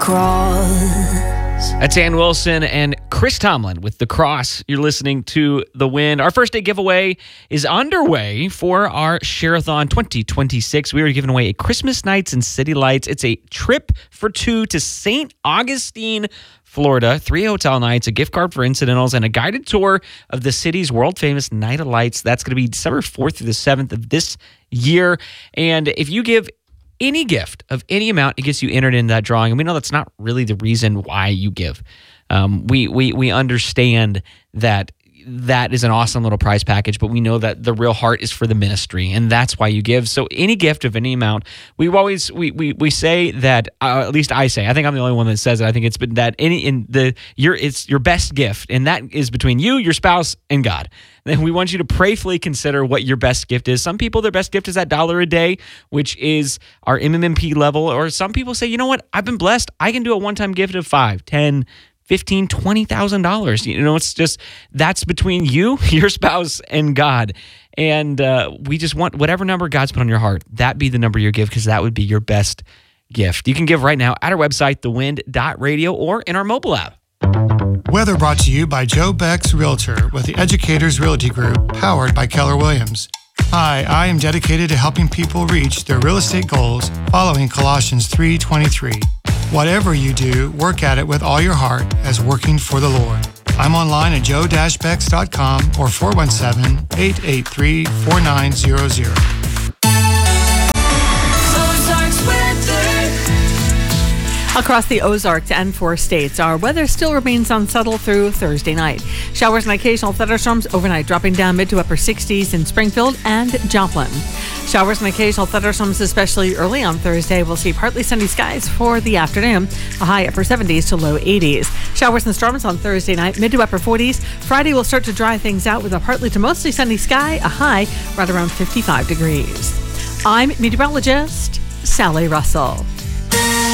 Cross. That's Ann Wilson and Chris Tomlin with The Cross. You're listening to The Wind. Our first day giveaway is underway for our Share-a-thon 2026. We are giving away a Christmas Nights and City Lights. It's a trip for two to St. Augustine, Florida, 3 hotel nights, a gift card for incidentals, and a guided tour of the city's world-famous Night of Lights. That's going to be December 4th through the 7th of this year. And if you give any gift of any amount, it gets you entered in that drawing. And we know that's not really the reason why you give. We understand that is an awesome little prize package, but we know that the real heart is for the ministry, and that's why you give. So any gift of any amount, we say that, at least I say, I think I'm the only one that says it. I think it's been that it's your best gift, and that is between you, your spouse, and God. Then we want you to prayerfully consider what your best gift is. Some people, their best gift is that $1 a day, which is our MMMP level. Or some people say, you know what, I've been blessed. I can do a one-time gift of $5,000, $10,000, $15,000, $20,000. You know, it's just, that's between you, your spouse, and God. And we just want whatever number God's put on your heart, that be the number you give, because that would be your best gift. You can give right now at our website, thewind.radio, or in our mobile app. Weather brought to you by Joe Beck's Realtor with the Educators Realty Group, powered by Keller Williams. Hi, I am dedicated to helping people reach their real estate goals following Colossians 3:23. Whatever you do, work at it with all your heart as working for the Lord. I'm online at joe-becks.com or 417-883-4900. Across the Ozarks and 4 states, our weather still remains unsettled through Thursday night. Showers and occasional thunderstorms overnight, dropping down mid to upper 60s in Springfield and Joplin. Showers and occasional thunderstorms, especially early on Thursday. We'll see partly sunny skies for the afternoon, a high upper 70s to low 80s. Showers and storms on Thursday night, mid to upper 40s. Friday will start to dry things out with a partly to mostly sunny sky, a high right around 55 degrees. I'm meteorologist Sally Russell.